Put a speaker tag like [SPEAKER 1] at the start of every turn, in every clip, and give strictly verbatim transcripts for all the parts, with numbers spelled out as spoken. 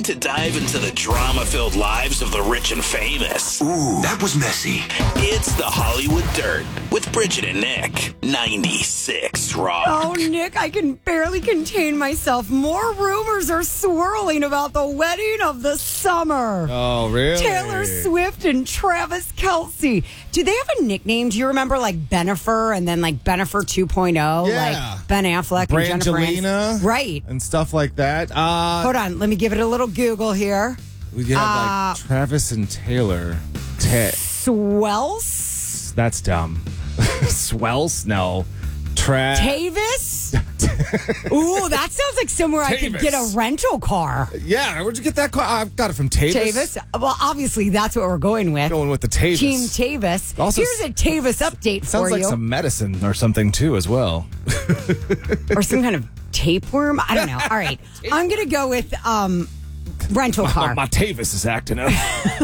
[SPEAKER 1] to dive into the drama-filled lives of the rich and famous.
[SPEAKER 2] Ooh, that was messy.
[SPEAKER 1] It's the Hollywood Dirt with Bridget and Nick. ninety-six Rock.
[SPEAKER 3] Oh, Nick, I can barely contain myself. More rumors are swirling about the wedding of the summer.
[SPEAKER 4] Oh, really?
[SPEAKER 3] Taylor Swift and Travis Kelce. Do they have a nickname? Do you remember like Bennifer and then like Bennifer two point oh?
[SPEAKER 4] Yeah.
[SPEAKER 3] Like Ben Affleck and Jennifer
[SPEAKER 4] Brangelina.
[SPEAKER 3] Aniston? Right.
[SPEAKER 4] And stuff like that. Uh,
[SPEAKER 3] Hold on. Let me give it a little Google here.
[SPEAKER 4] We have
[SPEAKER 3] Uh,
[SPEAKER 4] like Travis and Taylor. Ta-
[SPEAKER 3] Swells?
[SPEAKER 4] That's dumb. Swells? No. Tra-
[SPEAKER 3] Tavis? Ooh, that sounds like somewhere I could
[SPEAKER 4] Tavis.
[SPEAKER 3] get a rental car.
[SPEAKER 4] Yeah, where'd you get that car? I've got it from Tavis.
[SPEAKER 3] Tavis? Well, obviously, that's what we're going with.
[SPEAKER 4] Going with the Tavis.
[SPEAKER 3] Team Tavis.
[SPEAKER 4] Also
[SPEAKER 3] Here's a Tavis update for
[SPEAKER 4] Sounds like
[SPEAKER 3] you.
[SPEAKER 4] some medicine or something, too, as well.
[SPEAKER 3] Or some kind of tapeworm. I don't know. All right. I'm going to go with um, rental car.
[SPEAKER 4] My Tavis is acting up.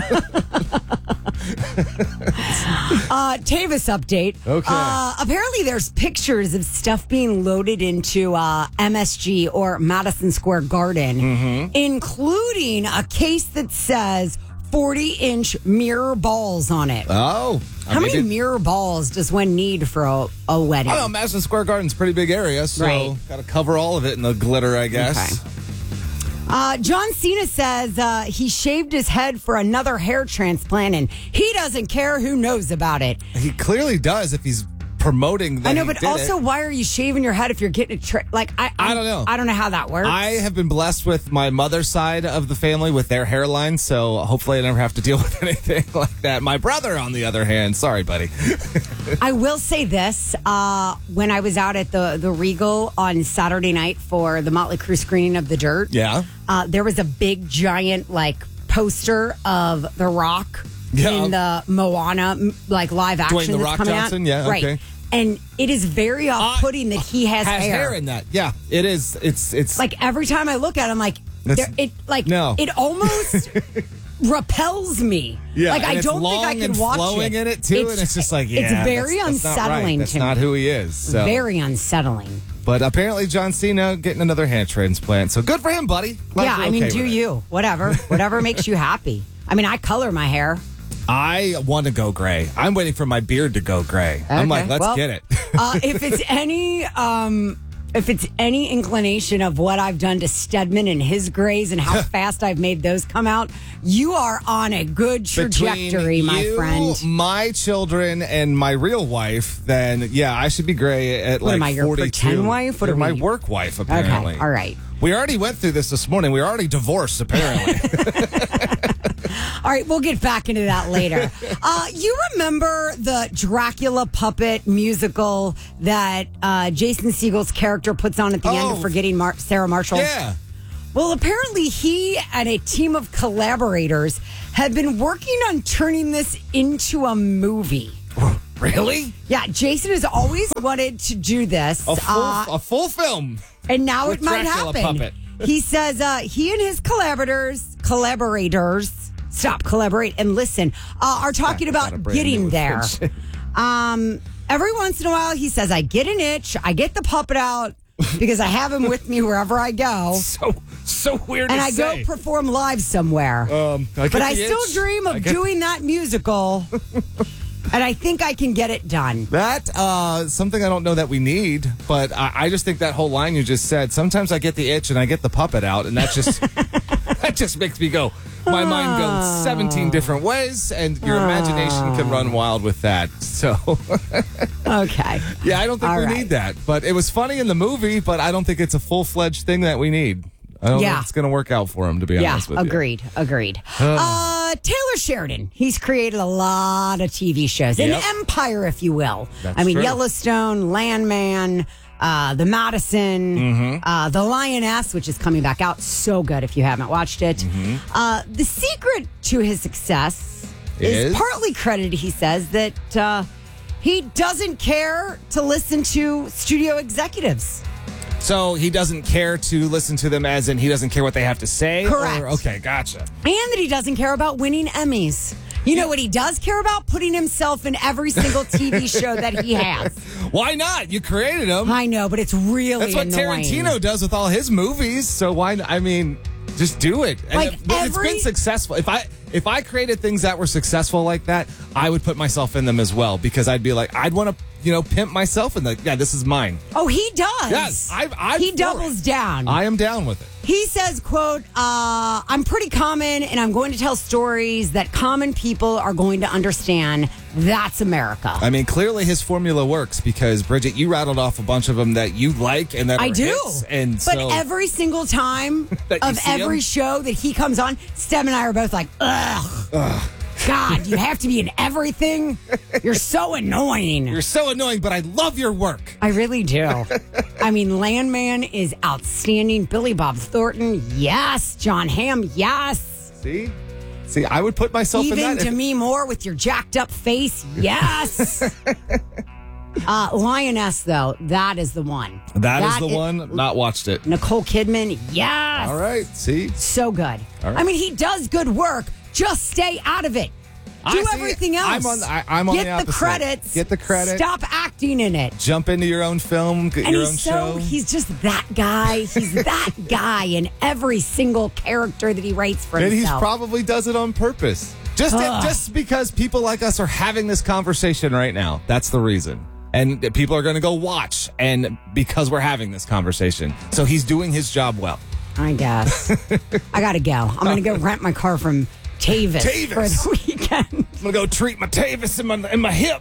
[SPEAKER 3] Uh, Tavis update.
[SPEAKER 4] Okay.
[SPEAKER 3] Uh, apparently, there's pictures of stuff being loaded into uh, M S G or Madison Square Garden,
[SPEAKER 4] Mm-hmm.
[SPEAKER 3] including a case that says forty inch mirror balls on it.
[SPEAKER 4] Oh. I
[SPEAKER 3] How
[SPEAKER 4] mean,
[SPEAKER 3] many
[SPEAKER 4] it-
[SPEAKER 3] mirror balls does one need for a, a wedding?
[SPEAKER 4] I don't know, Madison Square Garden's a pretty big area, so
[SPEAKER 3] Right.
[SPEAKER 4] got to cover all of it in the glitter, I guess.
[SPEAKER 3] Okay. Uh, John Cena says uh, he shaved his head for another hair transplant, and he doesn't care who knows about it.
[SPEAKER 4] He clearly does if he's promoting that
[SPEAKER 3] I know,
[SPEAKER 4] he
[SPEAKER 3] but
[SPEAKER 4] did
[SPEAKER 3] also,
[SPEAKER 4] it.
[SPEAKER 3] why are you shaving your head if you're getting a tra- like? I
[SPEAKER 4] I don't know.
[SPEAKER 3] I don't know how that works.
[SPEAKER 4] I have been blessed with my mother's side of the family with their hairline, so hopefully I never have to deal with anything like that. My brother, on the other hand, sorry, buddy.
[SPEAKER 3] I will say this: uh, when I was out at the the Regal on Saturday night for the Motley Crue screening of The Dirt,
[SPEAKER 4] Yeah.
[SPEAKER 3] uh, there was a big giant like poster of The Rock
[SPEAKER 4] Yeah.
[SPEAKER 3] in the Moana m- like live action
[SPEAKER 4] Dwayne The
[SPEAKER 3] that's
[SPEAKER 4] Rock
[SPEAKER 3] coming
[SPEAKER 4] Johnson?
[SPEAKER 3] out.
[SPEAKER 4] Yeah,
[SPEAKER 3] right.
[SPEAKER 4] okay.
[SPEAKER 3] And it is very off-putting that he has,
[SPEAKER 4] Has hair in that. Yeah, it is. It's it's
[SPEAKER 3] Like every time I look at him, like
[SPEAKER 4] That's-
[SPEAKER 3] there- it like
[SPEAKER 4] no.
[SPEAKER 3] it almost repels me.
[SPEAKER 4] Yeah,
[SPEAKER 3] like
[SPEAKER 4] and
[SPEAKER 3] I
[SPEAKER 4] it's
[SPEAKER 3] don't think I
[SPEAKER 4] long
[SPEAKER 3] can
[SPEAKER 4] and
[SPEAKER 3] watch
[SPEAKER 4] flowing
[SPEAKER 3] it.
[SPEAKER 4] in it too, and it's just like, yeah,
[SPEAKER 3] it's very
[SPEAKER 4] that's, that's not right.
[SPEAKER 3] unsettling
[SPEAKER 4] That's
[SPEAKER 3] to
[SPEAKER 4] not
[SPEAKER 3] me.
[SPEAKER 4] who he is. So.
[SPEAKER 3] Very unsettling.
[SPEAKER 4] But apparently, John Cena getting another hand transplant. So good for him, buddy. Glad
[SPEAKER 3] yeah,
[SPEAKER 4] you're
[SPEAKER 3] I mean,
[SPEAKER 4] okay
[SPEAKER 3] do
[SPEAKER 4] with it.
[SPEAKER 3] you? Whatever, whatever makes you happy. I mean, I color my hair.
[SPEAKER 4] I want to go gray. I'm waiting for my beard to go gray. I'm
[SPEAKER 3] Okay,
[SPEAKER 4] like, let's
[SPEAKER 3] well,
[SPEAKER 4] get it.
[SPEAKER 3] uh, if it's any, um, if it's any inclination of what I've done to Stedman and his grays and how fast I've made those come out, you are on a good trajectory,
[SPEAKER 4] Between
[SPEAKER 3] my
[SPEAKER 4] you,
[SPEAKER 3] friend.
[SPEAKER 4] my children, and my real wife, then yeah, I should be gray at
[SPEAKER 3] What
[SPEAKER 4] like
[SPEAKER 3] am I, your
[SPEAKER 4] forty-two.
[SPEAKER 3] pretend wife? What
[SPEAKER 4] You're
[SPEAKER 3] are
[SPEAKER 4] my
[SPEAKER 3] we?
[SPEAKER 4] work wife, apparently.
[SPEAKER 3] Okay, all right.
[SPEAKER 4] We already went through this this morning. We were already divorced, apparently.
[SPEAKER 3] All right, we'll get back into that later. uh, you remember the Dracula puppet musical that uh, Jason Segel's character puts on at the end
[SPEAKER 4] Oh.
[SPEAKER 3] of Forgetting Mar- Sarah Marshall?
[SPEAKER 4] yeah.
[SPEAKER 3] Well, apparently he and a team of collaborators have been working on turning this into a movie.
[SPEAKER 4] Really?
[SPEAKER 3] Yeah, Jason has always wanted to do this.
[SPEAKER 4] A full,
[SPEAKER 3] uh,
[SPEAKER 4] a full film.
[SPEAKER 3] and now
[SPEAKER 4] with
[SPEAKER 3] it might
[SPEAKER 4] Dracula
[SPEAKER 3] happen.
[SPEAKER 4] puppet.
[SPEAKER 3] He says uh, he and his collaborators, collaborators, stop, collaborate and listen, uh, are talking
[SPEAKER 4] That's not
[SPEAKER 3] about
[SPEAKER 4] a brand
[SPEAKER 3] getting
[SPEAKER 4] new
[SPEAKER 3] there.
[SPEAKER 4] invention.
[SPEAKER 3] Um, every once in a while, he says, I get an itch, I get the puppet out because I have him with me wherever I go.
[SPEAKER 4] So so weird
[SPEAKER 3] And
[SPEAKER 4] to
[SPEAKER 3] I
[SPEAKER 4] say.
[SPEAKER 3] go perform live somewhere.
[SPEAKER 4] Um, I get
[SPEAKER 3] but I
[SPEAKER 4] the
[SPEAKER 3] still
[SPEAKER 4] itch.
[SPEAKER 3] dream of
[SPEAKER 4] I get-
[SPEAKER 3] doing that musical. And I think I can get it done.
[SPEAKER 4] That uh, something I don't know that we need, but I, I just think that whole line you just said. Sometimes I get the itch and I get the puppet out, and that just that just makes me go. My mind goes seventeen different ways, and your imagination can run wild with that. So,
[SPEAKER 3] Okay.
[SPEAKER 4] yeah, I don't think
[SPEAKER 3] All
[SPEAKER 4] we
[SPEAKER 3] right.
[SPEAKER 4] need that. But it was funny in the movie, but I don't think it's a full fledged thing that we need. I don't
[SPEAKER 3] Yeah.
[SPEAKER 4] think it's going to work out for him, to be
[SPEAKER 3] Yeah,
[SPEAKER 4] honest with you.
[SPEAKER 3] agreed, agreed. Uh, Taylor Sheridan, he's created a lot of T V shows, an
[SPEAKER 4] Yep.
[SPEAKER 3] empire, if you will.
[SPEAKER 4] That's
[SPEAKER 3] I mean,
[SPEAKER 4] true.
[SPEAKER 3] Yellowstone, Landman, uh, The Madison,
[SPEAKER 4] Mm-hmm.
[SPEAKER 3] uh, The Lioness, which is coming back out. So good if you haven't watched it.
[SPEAKER 4] Mm-hmm.
[SPEAKER 3] Uh, the secret to his success is,
[SPEAKER 4] Is?
[SPEAKER 3] partly credited, he says, that uh, he doesn't care to listen to studio executives.
[SPEAKER 4] So he doesn't care to listen to them, as in he doesn't care what they have to say?
[SPEAKER 3] Correct.
[SPEAKER 4] Or- okay, gotcha.
[SPEAKER 3] And that he doesn't care about winning Emmys. You know what he does care about? Putting himself in every single T V show that he has.
[SPEAKER 4] Why not? You created them.
[SPEAKER 3] I know, but it's really
[SPEAKER 4] That's what
[SPEAKER 3] annoying.
[SPEAKER 4] Tarantino does with all his movies. So why? n- I mean, Just do it. And
[SPEAKER 3] Like
[SPEAKER 4] it- but
[SPEAKER 3] every-
[SPEAKER 4] it's been successful. If I if I created things that were successful like that, I would put myself in them as well because I'd be like, I'd want to, you know, pimp myself in the, yeah, this is mine.
[SPEAKER 3] Oh, he does.
[SPEAKER 4] Yes, I, I'm
[SPEAKER 3] he
[SPEAKER 4] for
[SPEAKER 3] doubles
[SPEAKER 4] it.
[SPEAKER 3] down.
[SPEAKER 4] I am down with it.
[SPEAKER 3] He says, quote, uh, I'm pretty common and I'm going to tell stories that common people are going to understand. That's America.
[SPEAKER 4] I mean, clearly his formula works because, Bridget, you rattled off a bunch of them that you like and that
[SPEAKER 3] I
[SPEAKER 4] are
[SPEAKER 3] do.
[SPEAKER 4] hits, and
[SPEAKER 3] but
[SPEAKER 4] so,
[SPEAKER 3] every single time
[SPEAKER 4] That you
[SPEAKER 3] of
[SPEAKER 4] see
[SPEAKER 3] every
[SPEAKER 4] him?
[SPEAKER 3] show that he comes on, Stem and I are both like, ugh. God, you have to be in everything. You're so annoying.
[SPEAKER 4] You're so annoying, but I love your work.
[SPEAKER 3] I really do. I mean, Landman is outstanding. Billy Bob Thornton, yes. John Hamm, yes.
[SPEAKER 4] See? See, I would put myself
[SPEAKER 3] Even
[SPEAKER 4] in that.
[SPEAKER 3] Demi Moore with your jacked up face, yes. uh, Lioness, though, that is the one.
[SPEAKER 4] that is the
[SPEAKER 3] i-
[SPEAKER 4] one. Not watched it.
[SPEAKER 3] Nicole Kidman, yes.
[SPEAKER 4] All right. See?
[SPEAKER 3] So good.
[SPEAKER 4] All right.
[SPEAKER 3] I mean, he does good work. Just stay out of it.
[SPEAKER 4] I
[SPEAKER 3] Do
[SPEAKER 4] see.
[SPEAKER 3] everything else.
[SPEAKER 4] I'm on- I- I'm on
[SPEAKER 3] Get
[SPEAKER 4] the
[SPEAKER 3] the
[SPEAKER 4] opposite.
[SPEAKER 3] credits.
[SPEAKER 4] Get the credit.
[SPEAKER 3] Stop acting in it.
[SPEAKER 4] Jump into your own film, get
[SPEAKER 3] And
[SPEAKER 4] your own
[SPEAKER 3] he's so,
[SPEAKER 4] show.
[SPEAKER 3] he's just that guy. He's that guy in every single character that he writes for
[SPEAKER 4] And he
[SPEAKER 3] himself.
[SPEAKER 4] probably does it on purpose. Just
[SPEAKER 3] Ugh.
[SPEAKER 4] just because people like us are having this conversation right now. That's the reason. And people are going to go watch and because we're having this conversation. So he's doing his job well.
[SPEAKER 3] I guess. I got to go. I'm going to go rent my car from Tavis,
[SPEAKER 4] Tavis.
[SPEAKER 3] for the weekend.
[SPEAKER 4] I'm going to go treat my Tavis in my, in my hip.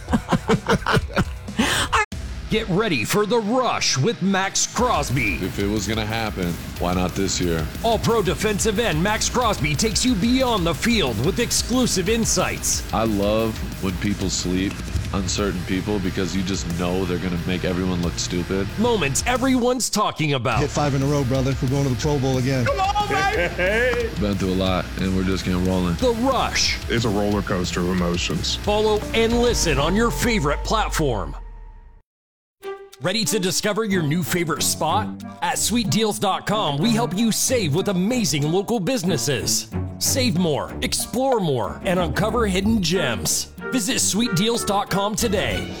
[SPEAKER 2] Get ready for The Rush with Max Crosby.
[SPEAKER 5] If it was going to happen, why not this year?
[SPEAKER 2] All-pro defensive end Max Crosby takes you beyond the field with exclusive insights.
[SPEAKER 5] I love when people sleep on certain people because you just know they're going to make everyone look stupid.
[SPEAKER 2] Moments everyone's talking about.
[SPEAKER 6] Hit five in a row, brother. We're going to the Pro Bowl again.
[SPEAKER 5] Been through a lot, and we're just getting rolling.
[SPEAKER 2] The Rush.
[SPEAKER 7] It's a roller coaster of emotions.
[SPEAKER 2] Follow and listen on your favorite platform. Ready to discover your new favorite spot? At sweet deals dot com, we help you save with amazing local businesses. Save more, explore more, and uncover hidden gems. Visit sweet deals dot com today.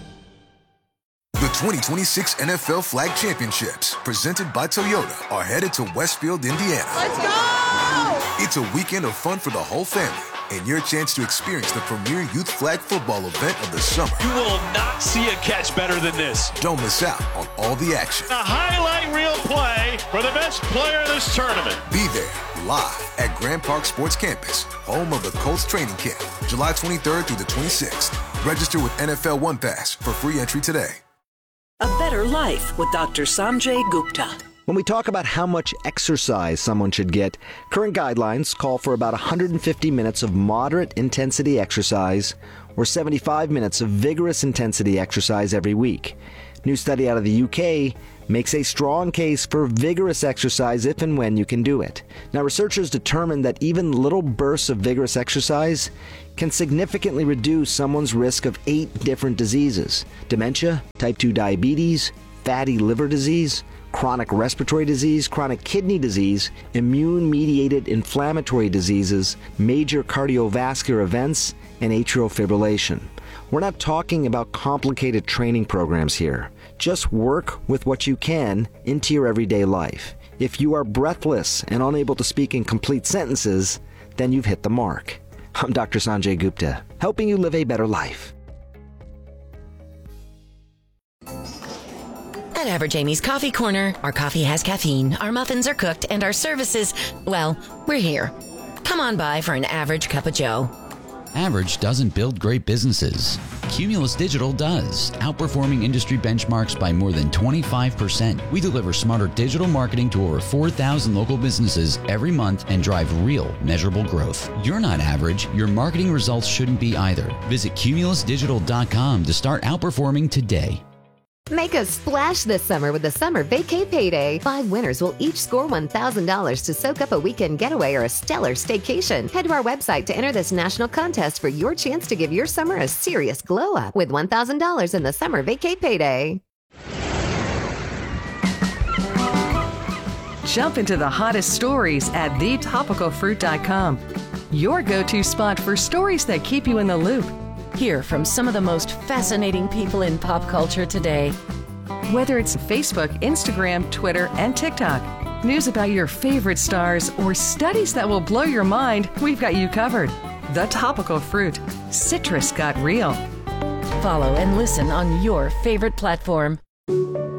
[SPEAKER 8] The twenty twenty-six N F L Flag Championships, presented by Toyota, are headed to Westfield, Indiana.
[SPEAKER 9] Let's go!
[SPEAKER 8] It's a weekend of fun for the whole family and your chance to experience the premier youth flag football event of the summer.
[SPEAKER 1] You will not see a catch better than this.
[SPEAKER 8] Don't miss out on all the action.
[SPEAKER 10] A highlight reel play for the best player of this tournament.
[SPEAKER 8] Be there live at Grand Park Sports Campus, home of the Colts training camp, July twenty-third through the twenty-sixth. Register with N F L One Pass for free entry today.
[SPEAKER 11] A better life with Doctor Sanjay Gupta.
[SPEAKER 12] When we talk about how much exercise someone should get, current guidelines call for about one hundred fifty minutes of moderate intensity exercise or seventy-five minutes of vigorous intensity exercise every week. New study out of the U K makes a strong case for vigorous exercise if and when you can do it. Now, researchers determined that even little bursts of vigorous exercise can significantly reduce someone's risk of eight different diseases: dementia, type two diabetes, fatty liver disease, chronic respiratory disease, chronic kidney disease, immune-mediated inflammatory diseases, major cardiovascular events, and atrial fibrillation. We're not talking about complicated training programs here. Just work with what you can into your everyday life. If you are breathless and unable to speak in complete sentences, then you've hit the mark. I'm Doctor Sanjay Gupta, helping you live a better life.
[SPEAKER 13] At Average Amy's Coffee Corner, our coffee has caffeine, our muffins are cooked, and our services, well, we're here. Come on by for an average cup of joe.
[SPEAKER 14] Average doesn't build great businesses. Cumulus Digital does, outperforming industry benchmarks by more than twenty-five percent. We deliver smarter digital marketing to over four thousand local businesses every month and drive real, measurable growth. You're not average. Your marketing results shouldn't be either. Visit cumulus digital dot com to start outperforming today.
[SPEAKER 15] Make a splash this summer with the Summer Vacay Payday. Five winners will each score one thousand dollars to soak up a weekend getaway or a stellar staycation. Head to our website to enter this national contest for your chance to give your summer a serious glow up with one thousand dollars in the Summer Vacay Payday.
[SPEAKER 16] Jump into the hottest stories at the topical fruit dot com. Your go-to spot for stories that keep you in the loop.
[SPEAKER 13] Hear from some of the most fascinating people in pop culture today.
[SPEAKER 16] Whether it's Facebook, Instagram, Twitter, and TikTok, news about your favorite stars, or studies that will blow your mind, we've got you covered. The Topical Fruit. Citrus got real.
[SPEAKER 13] Follow and listen on your favorite platform.